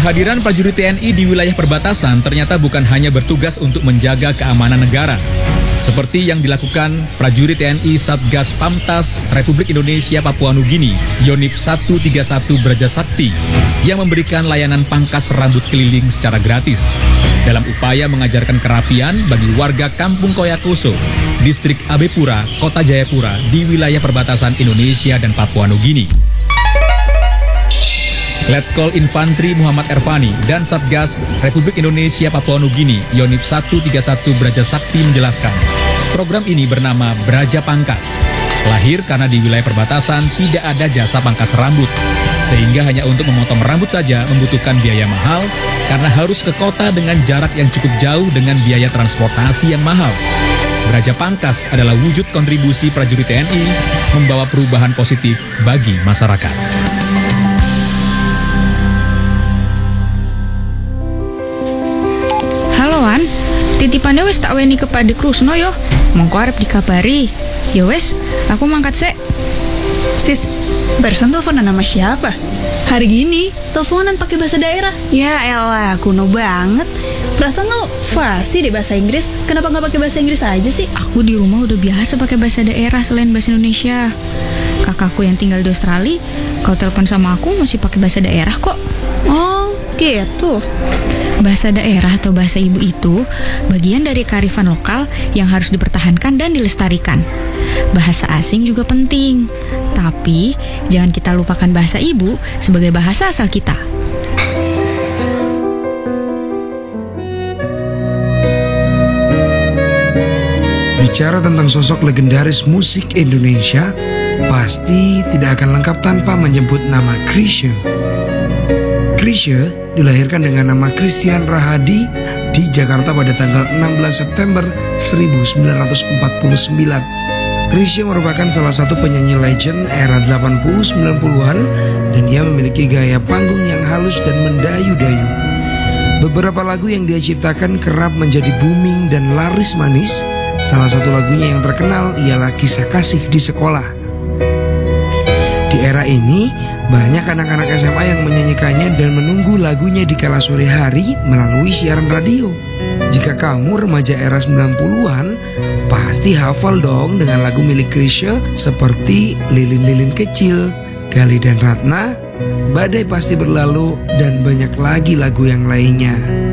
Kehadiran prajurit TNI di wilayah perbatasan ternyata bukan hanya bertugas untuk menjaga keamanan negara. Seperti yang dilakukan prajurit TNI Satgas Pamtas Republik Indonesia Papua Nugini, Yonif 131 Braja Sakti, yang memberikan layanan pangkas rambut keliling secara gratis dalam upaya mengajarkan kerapian bagi warga Kampung Koyakuso, Distrik Abepura, Kota Jayapura di wilayah perbatasan Indonesia dan Papua Nugini. Letkol Infantri Muhammad Ervani dan Satgas Republik Indonesia Papua Nugini Yonif 131 Braja Sakti menjelaskan, program ini bernama Braja Pangkas. Lahir karena di wilayah perbatasan tidak ada jasa pangkas rambut, sehingga hanya untuk memotong rambut saja membutuhkan biaya mahal karena harus ke kota dengan jarak yang cukup jauh dengan biaya transportasi yang mahal. Braja Pangkas adalah wujud kontribusi prajurit TNI membawa perubahan positif bagi masyarakat. Titipannya wes tak weni kepada Krusno yo. Mongko arep dikabari. Yo wes, aku mangkat sek. Sis, barusan teleponan sama siapa? Hari gini, teleponan pakai bahasa daerah. Ya elah, kuno banget. Perasaan lo fasih deh bahasa Inggris. Kenapa nggak pakai bahasa Inggris aja sih? Aku di rumah udah biasa pakai bahasa daerah selain bahasa Indonesia. Kakakku yang tinggal di Australia, kalau telepon sama aku masih pakai bahasa daerah kok. Oh, gitu. Bahasa daerah atau bahasa ibu itu bagian dari kearifan lokal yang harus dipertahankan dan dilestarikan. Bahasa asing juga penting, tapi jangan kita lupakan bahasa ibu sebagai bahasa asal kita. Bicara tentang sosok legendaris musik Indonesia, pasti tidak akan lengkap tanpa menyebut nama Chrisye. Chrisye dilahirkan dengan nama Christian Rahadi di Jakarta pada tanggal 16 September 1949. Chrisye merupakan salah satu penyanyi legend era 80-90-an dan dia memiliki gaya panggung yang halus dan mendayu-dayu. Beberapa lagu yang dia ciptakan kerap menjadi booming dan laris manis. Salah satu lagunya yang terkenal ialah Kisah Kasih di Sekolah. Di era ini, banyak anak-anak SMA yang menyanyikannya dan menunggu lagunya di kala sore hari melalui siaran radio. Jika kamu remaja era 90-an, pasti hafal dong dengan lagu milik Chrisye seperti Lilin-Lilin Kecil, Gali dan Ratna, Badai Pasti Berlalu, dan banyak lagi lagu yang lainnya.